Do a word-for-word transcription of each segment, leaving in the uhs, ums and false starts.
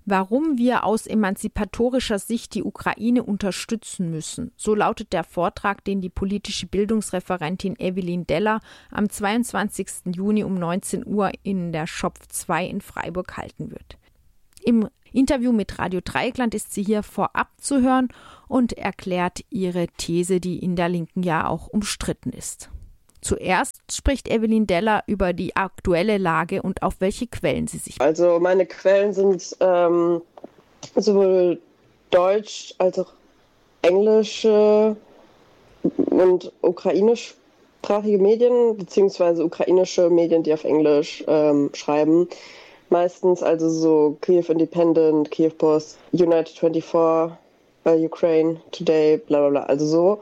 Warum wir aus emanzipatorischer Sicht die Ukraine unterstützen müssen. So lautet der Vortrag, den die politische Bildungsreferentin Evelyn Deller am zweiundzwanzigsten Juni um neunzehn Uhr in der Schopf zwei in Freiburg halten wird. Im Interview mit Radio Dreieckland ist sie hier vorab zu hören und erklärt ihre These, die in der Linken ja auch umstritten ist. Zuerst spricht Evelyn Deller über die aktuelle Lage und auf welche Quellen sie sich... Also meine Quellen sind ähm, sowohl deutsch als auch englische und ukrainischsprachige Medien, beziehungsweise ukrainische Medien, die auf Englisch ähm, schreiben. Meistens also so Kyiv Independent, Kyiv Post, United vierundzwanzig, uh, Ukraine Today, bla bla bla, also so.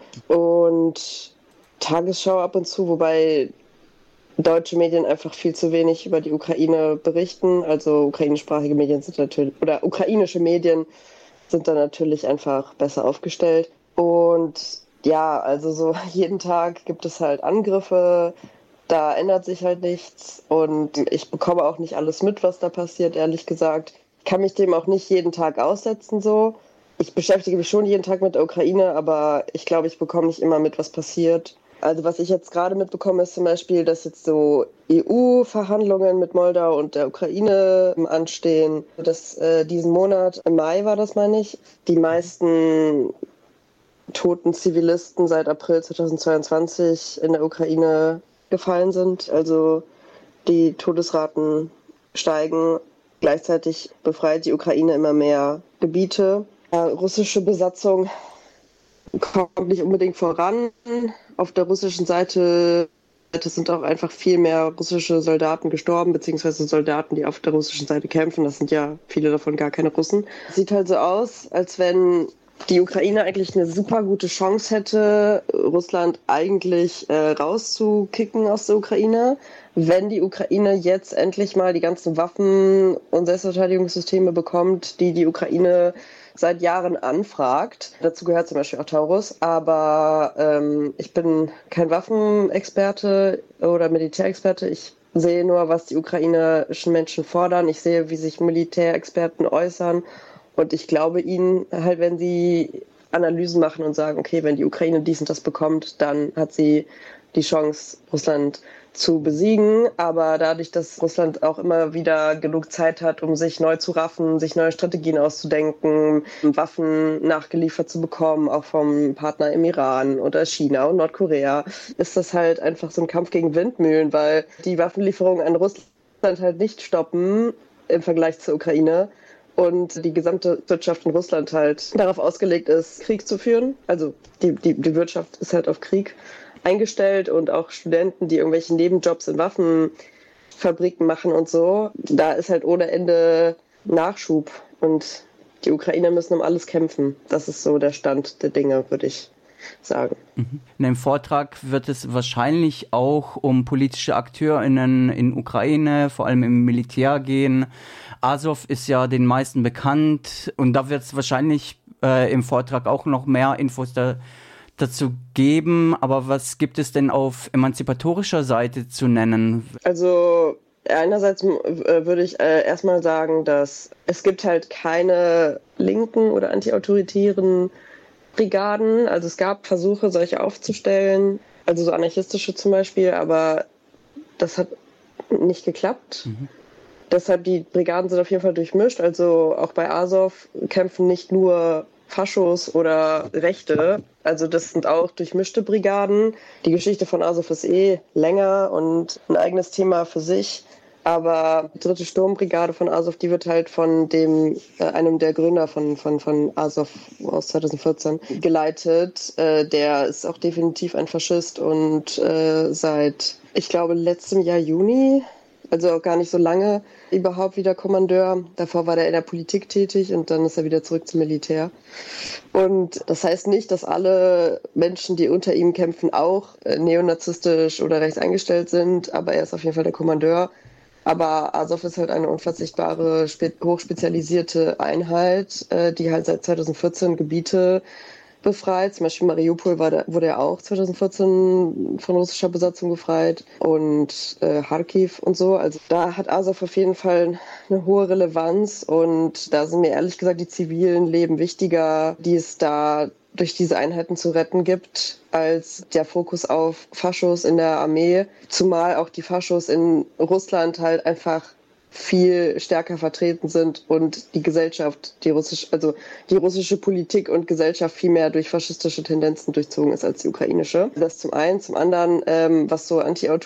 Und Tagesschau ab und zu, wobei deutsche Medien einfach viel zu wenig über die Ukraine berichten. Also ukrainischsprachige Medien sind natürlich, oder ukrainische Medien sind da natürlich einfach besser aufgestellt. Und ja, also so jeden Tag gibt es halt Angriffe, da ändert sich halt nichts. Und ich bekomme auch nicht alles mit, was da passiert, ehrlich gesagt. Ich kann mich dem auch nicht jeden Tag aussetzen so. Ich beschäftige mich schon jeden Tag mit der Ukraine, aber ich glaube, ich bekomme nicht immer mit, was passiert. Also was ich jetzt gerade mitbekomme, ist zum Beispiel, dass jetzt so E U-Verhandlungen mit Moldau und der Ukraine anstehen. Dass äh, diesen Monat, im Mai war das, meine ich, die meisten toten Zivilisten seit April zweitausendzweiundzwanzig in der Ukraine gefallen sind. Also die Todesraten steigen. Gleichzeitig befreit die Ukraine immer mehr Gebiete. Äh, russische Besatzung kommt nicht unbedingt voran. Auf der russischen Seite sind auch einfach viel mehr russische Soldaten gestorben, beziehungsweise Soldaten, die auf der russischen Seite kämpfen. Das sind ja viele davon gar keine Russen. Sieht halt so aus, als wenn die Ukraine eigentlich eine super gute Chance hätte, Russland eigentlich äh, rauszukicken aus der Ukraine, wenn die Ukraine jetzt endlich mal die ganzen Waffen und Selbstverteidigungssysteme bekommt, die die Ukraine seit Jahren anfragt. Dazu gehört zum Beispiel auch Taurus. Aber ähm, ich bin kein Waffenexperte oder Militärexperte. Ich sehe nur, was die ukrainischen Menschen fordern. Ich sehe, wie sich Militärexperten äußern. Und ich glaube ihnen halt, wenn sie Analysen machen und sagen, okay, wenn die Ukraine dies und das bekommt, dann hat sie die Chance, Russland zu besiegen. Aber dadurch, dass Russland auch immer wieder genug Zeit hat, um sich neu zu raffen, sich neue Strategien auszudenken, Waffen nachgeliefert zu bekommen, auch vom Partner im Iran oder China und Nordkorea, ist das halt einfach so ein Kampf gegen Windmühlen, weil die Waffenlieferungen an Russland halt nicht stoppen im Vergleich zur Ukraine. Und die gesamte Wirtschaft in Russland halt darauf ausgelegt ist, Krieg zu führen. Also die, die, die Wirtschaft ist halt auf Krieg eingestellt und auch Studenten, die irgendwelche Nebenjobs in Waffenfabriken machen und so. Da ist halt ohne Ende Nachschub und die Ukrainer müssen um alles kämpfen. Das ist so der Stand der Dinge, würde ich sagen. In dem Vortrag wird es wahrscheinlich auch um politische AkteurInnen in Ukraine, vor allem im Militär gehen. Azov ist ja den meisten bekannt und da wird es wahrscheinlich äh, im Vortrag auch noch mehr Infos da, dazu geben. Aber was gibt es denn auf emanzipatorischer Seite zu nennen? Also einerseits äh, würde ich äh, erstmal sagen, dass es gibt halt keine linken oder antiautoritären Brigaden. Also es gab Versuche, solche aufzustellen, also so anarchistische zum Beispiel, aber das hat nicht geklappt. Mhm. Deshalb, die Brigaden sind auf jeden Fall durchmischt. Also auch bei Azov kämpfen nicht nur Faschos oder Rechte. Also das sind auch durchmischte Brigaden. Die Geschichte von Azov ist eh länger und ein eigenes Thema für sich. Aber die dritte Sturmbrigade von Azov, die wird halt von dem äh, einem der Gründer von, von, von Azov aus zweitausendvierzehn geleitet. Äh, der ist auch definitiv ein Faschist und äh, seit, ich glaube, letztem Jahr Juni, also auch gar nicht so lange, überhaupt wieder Kommandeur. Davor war er in der Politik tätig und dann ist er wieder zurück zum Militär. Und das heißt nicht, dass alle Menschen, die unter ihm kämpfen, auch neonazistisch oder rechts eingestellt sind, aber er ist auf jeden Fall der Kommandeur. Aber Azov ist halt eine unverzichtbare, hochspezialisierte Einheit, die halt seit zweitausendvierzehn Gebiete befreit. Zum Beispiel Mariupol war da, wurde ja auch zwanzig vierzehn von russischer Besatzung befreit und äh, Kharkiv und so. Also da hat Azov auf jeden Fall eine hohe Relevanz und da sind mir ehrlich gesagt die zivilen Leben wichtiger, die es da durch diese Einheiten zu retten gibt, als der Fokus auf Faschos in der Armee. Zumal auch die Faschos in Russland halt einfach viel stärker vertreten sind und die Gesellschaft, die russische, also die russische Politik und Gesellschaft viel mehr durch faschistische Tendenzen durchzogen ist als die ukrainische. Das zum einen. Zum anderen, ähm, was so anti